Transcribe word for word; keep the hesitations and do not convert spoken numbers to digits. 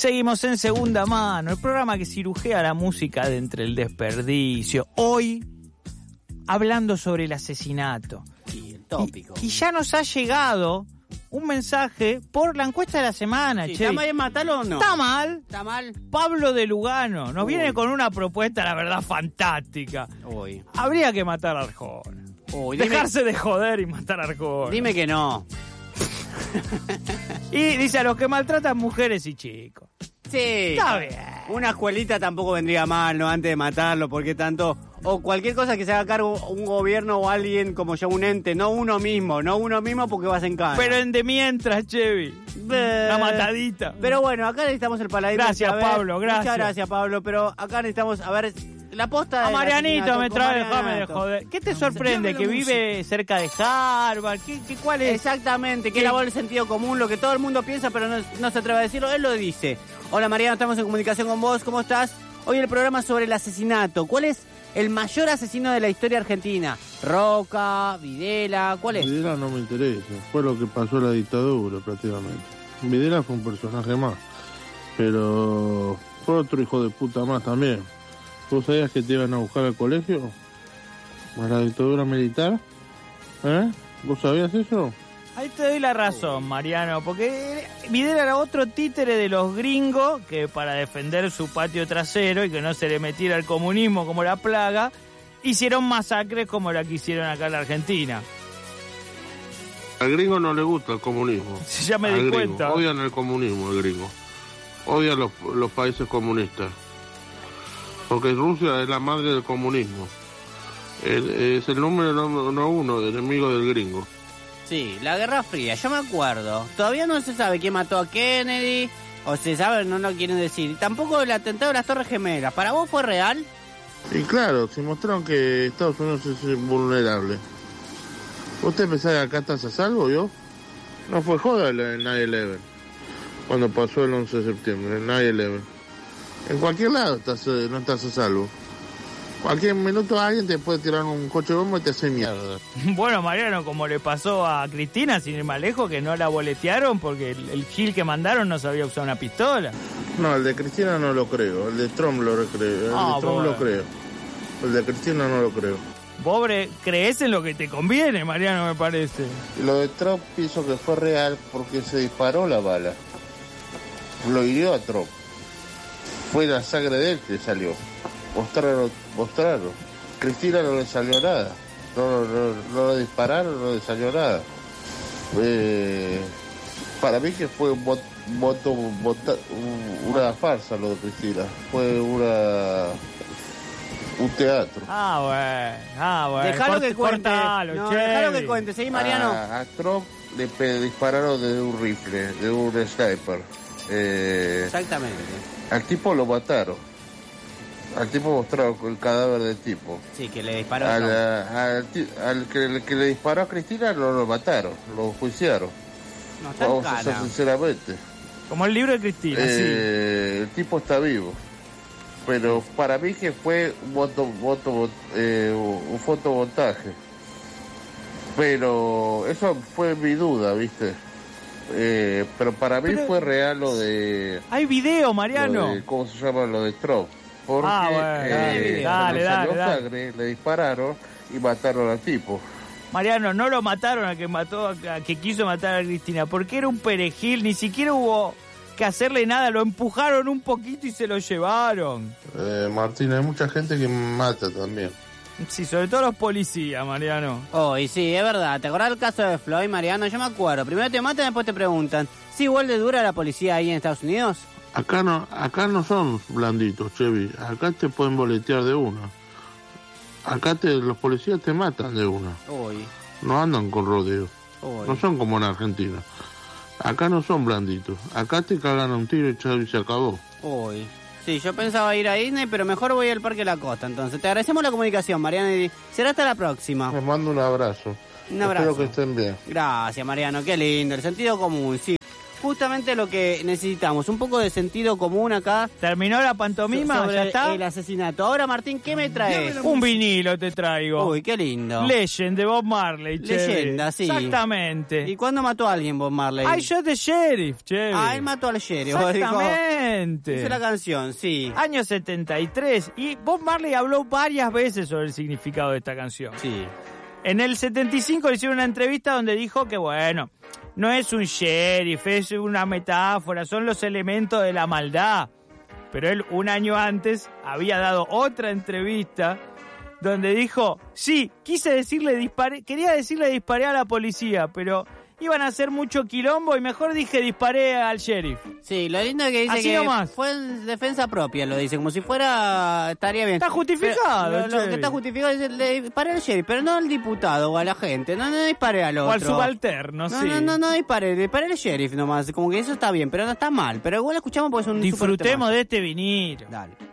Seguimos en Segunda Mano, el programa que cirujea la música de entre el desperdicio. Hoy, hablando sobre el asesinato. Sí, el tópico. Y, y ya nos ha llegado un mensaje por la encuesta de la semana, Sí, che. ¿está mal matarlo o no? ¿Está mal? ¿Está mal? Pablo de Lugano nos Uy. viene con una propuesta, la verdad, fantástica. Uy. Habría que matar a Arjona. Uy, dime, Dejarse de joder y matar a Arjona. dime que no. Y dice a los que maltratan mujeres y chicos. Sí. Está bien. Una escuelita tampoco vendría mal, ¿no? Antes de matarlo, porque tanto... O cualquier cosa que se haga cargo un gobierno o alguien como yo, un ente, no uno mismo, no uno mismo porque vas en cana. Pero en de mientras, Chevy. Eh, Una matadita. Pero bueno, acá necesitamos el paladín. Gracias, a ver, Pablo, gracias. Muchas gracias, Pablo, pero acá necesitamos, a ver, la posta de... A Marianito me trae, déjame de joder. ¿Qué te sorprende? Llame ¿Que la vive cerca de Harvard? ¿Qué, qué, ¿Cuál es? Exactamente, que ¿Qué? lavó el sentido común, lo que todo el mundo piensa pero no, no se atreve a decirlo, él lo dice. Hola Mariano, estamos en comunicación con vos, ¿cómo estás? Hoy el programa sobre el asesinato. ¿Cuál es el mayor asesino de la historia argentina? ¿Roca? ¿Videla? ¿Cuál es? Videla no me interesa, fue lo que pasó en la dictadura prácticamente. Videla fue un personaje más, pero fue otro hijo de puta más también. ¿Vos sabías que te iban a buscar al colegio? ¿A la dictadura militar? ¿Eh? ¿Vos sabías eso? Ahí te doy la razón, Mariano, porque Videla era otro títere de los gringos que para defender su patio trasero y que no se le metiera el comunismo como la plaga, hicieron masacres como la que hicieron acá en la Argentina. Al gringo no le gusta el comunismo. Ya me Al di gringo. cuenta. Odian el comunismo, el gringo. Odian los, los países comunistas. Porque Rusia es la madre del comunismo. El- es el número no, no uno de enemigo del gringo. Sí, la Guerra Fría, yo me acuerdo. Todavía no se sabe quién mató a Kennedy, o se sabe, no lo quieren decir. Y tampoco el atentado de las Torres Gemelas. ¿Para vos fue real? Y claro, se mostraron que Estados Unidos es vulnerable. ¿Usted pensaba que acá estás a salvo, yo? No fue joda el nueve once, cuando pasó el once de septiembre, el nueve once. En cualquier lado estás, eh, no estás a salvo. Cualquier minuto alguien te puede tirar un coche de bomba y te hace mierda. Bueno, Mariano, como le pasó a Cristina, sin ir más lejos, que no la boletearon porque el, el gil que mandaron no sabía usar una pistola. No, el de Cristina no lo creo, el de Trump lo creo, el Ah, de Trump bueno. lo creo. El de Cristina no lo creo. Pobre, crees en lo que te conviene, Mariano, me parece. Y lo de Trump pienso que fue real porque se disparó la bala. Lo hirió a Trump. Fue la sangre de él que salió. Mostraron, mostraron. Cristina no le salió nada. No, no, no le dispararon, no le salió nada. Eh, para mí que fue un voto, voto, vota- un- una farsa lo de Cristina. Fue una un teatro. Ah, bueno, ah, bueno. Dejalo que Cort- cuente. cortalo, No, che. dejalo que cuente. Seguí, Mariano. A, a Trump le pe- dispararon de un rifle, de un sniper. Eh, Exactamente. al tipo lo mataron. Al tipo mostraron el cadáver del tipo. Sí, que le disparó. Al, Trump. al ti- al que, el que le disparó a Cristina no lo mataron, lo juiciaron. No está en Vamos a ser cana. sinceramente. Como el libro de Cristina, Eh, el tipo está vivo. Pero para mí que fue un voto, voto, eh, un fotomontaje. Pero eso fue mi duda, ¿viste? Eh, pero para mí Pero- fue real lo de, sí. Hay video, Mariano. lo de- ¿cómo se llama? Lo de Trump. Porque Ah, bueno, eh, dale, cuando dale, salió dale. sangre, le dispararon y mataron al tipo. Mariano, no lo mataron a que mató, a que quiso matar a Cristina, porque era un perejil, ni siquiera hubo que hacerle nada, lo empujaron un poquito y se lo llevaron. Eh, Martín, hay mucha gente que mata también. Sí, sobre todo los policías, Mariano. Oh, y sí, es verdad. ¿Te acordás del caso de Floyd, Mariano? Yo me acuerdo. Primero te matan, después te preguntan. ¿Sí igual de dura la policía ahí en Estados Unidos? Acá no, acá no son blanditos, Chevy. Acá te pueden boletear de una. Acá te, los policías te matan de una. Uy, No andan con rodeos. uy. No son como en Argentina. Acá no son blanditos. Acá te cagan a un tiro y chao, y se acabó. Uy. Sí, yo pensaba ir a Disney, pero mejor voy al Parque de la Costa. Entonces, te agradecemos la comunicación, Mariano. Y será hasta la próxima. Les mando un abrazo. Un abrazo. Espero que estén bien. Gracias, Mariano. Qué lindo. El sentido común, sí. justamente lo que necesitamos, un poco de sentido común acá. ¿Terminó la pantomima? Sobre ¿Ya está? el asesinato. Ahora, Martín, ¿qué me traes? Un vinilo te traigo. Uy, qué lindo. Legend de Bob Marley, che. Leyenda, sí. Exactamente. ¿Y cuándo mató a alguien Bob Marley? I shot the sheriff, che. Ah, él mató al sheriff. Exactamente. Hizo la canción, sí. Año setenta y tres. Y Bob Marley habló varias veces sobre el significado de esta canción. Sí. En el setenta y cinco le hicieron una entrevista donde dijo que, bueno, no es un sheriff, es una metáfora, son los elementos de la maldad. Pero él, un año antes, había dado otra entrevista donde dijo, sí, quise decirle disparé, quería decirle disparé a la policía, pero iban a hacer mucho quilombo y mejor dije disparé al sheriff. Sí, lo lindo es que dice Así que nomás. fue en defensa propia, lo dice, como si fuera, estaría bien. Está justificado, Pero lo, lo che. que está justificado es el de disparé al sheriff, pero no al diputado o a la gente, no, no disparé al otro. O al subalterno, no, sí. No, no, no disparé, disparé al sheriff nomás, como que eso está bien, pero no está mal, pero igual lo escuchamos porque es un Disfrutemos de este vinilo. Dale.